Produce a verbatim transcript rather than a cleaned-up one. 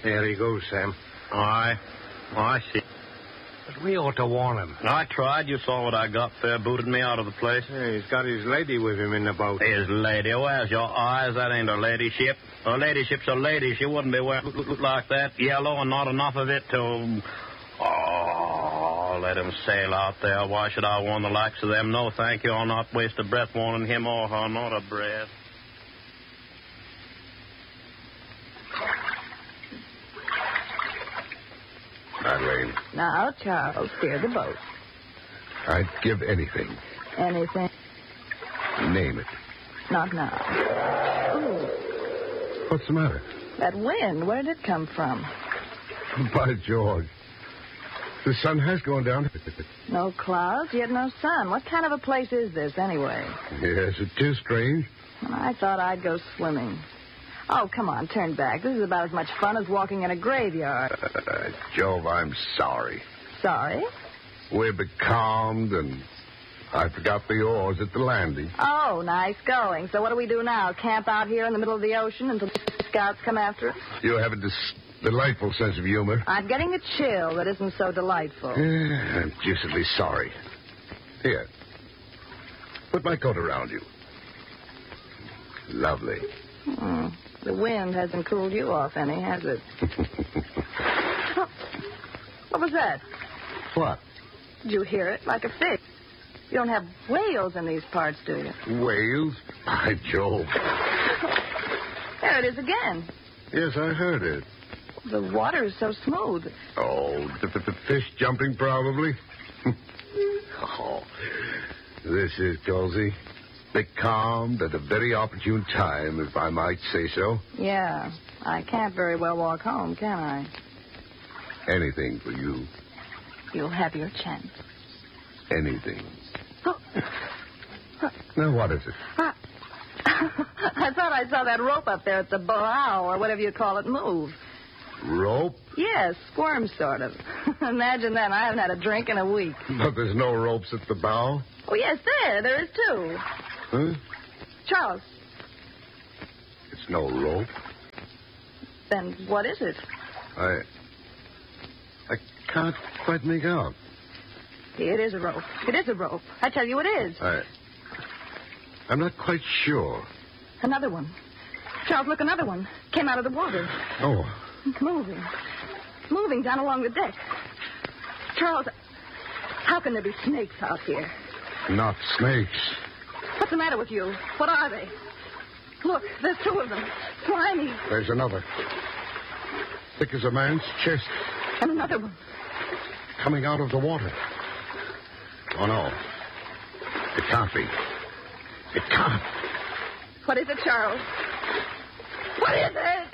There he goes, Sam. Aye. Oh, I see. But we ought to warn him. I tried. You saw what I got there. Booted me out of the place. Yeah, he's got his lady with him in the boat. His lady? Where's your eyes? That ain't her ladyship. Her ladyship's a lady. She wouldn't be wearing like that. Yellow and not enough of it to... Oh, let him sail out there. Why should I warn the likes of them? No, thank you. I'll not waste a breath warning him or her. Not a breath. Madeleine. Now, Charles, steer the boat. I'd give anything. Anything? Name it. Not now. Ooh, What's the matter? that wind, where did it come from? By George. The sun has gone down. No clouds, yet no sun. What kind of a place is this, anyway? Yes, it is strange. I thought I'd go swimming. Oh, come on, turn back. This is about as much fun as walking in a graveyard. Uh, Jove, I'm sorry. Sorry? We're becalmed, and I forgot the oars at the landing. Oh, nice going. So what do we do now? Camp out here in the middle of the ocean until the scouts come after us? You have a dis- delightful sense of humor. I'm getting a chill that isn't so delightful. Yeah, I'm deucedly sorry. Here. Put my coat around you. Lovely. Hmm. The wind hasn't cooled you off any, has it? Oh, what was that? What? Did you hear it? Like a fish. You don't have whales in these parts, do you? Whales? By Jove. There it is again. Yes, I heard it. The water is so smooth. Oh, the, the, the fish jumping, probably. Oh, this is cozy. Becalmed at a very opportune time, if I might say so. Yeah. I can't very well walk home, can I? Anything for you. You'll have your chance. Anything. Oh. Now, what is it? I, I thought I saw that rope up there at the bow, or whatever you call it, move. Rope? Yes, squirm, sort of. Imagine that. I haven't had a drink in a week. But there's no ropes at the bow? Oh, yes, there. There is, too. Huh? Charles. It's no rope. Then what is it? I... I can't quite make out. It is a rope. It is a rope. I tell you it is. I... I'm not quite sure. Another one. Charles, look, another one. Came out of the water. Oh. It's moving. Moving down along the deck. Charles, how can there be snakes out here? Not snakes. What's the matter with you? What are they? Look, there's two of them. Slimy. There's another. Thick as a man's chest. And another one. Coming out of the water. Oh, no. It can't be. It can't. What is it, Charles? What is it?